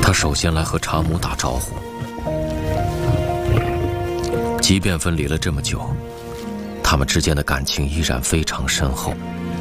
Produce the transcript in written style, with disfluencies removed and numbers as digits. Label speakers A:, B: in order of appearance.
A: 他首先来和茶母打招呼。即便分离了这么久，他们之间的感情依然非常深厚。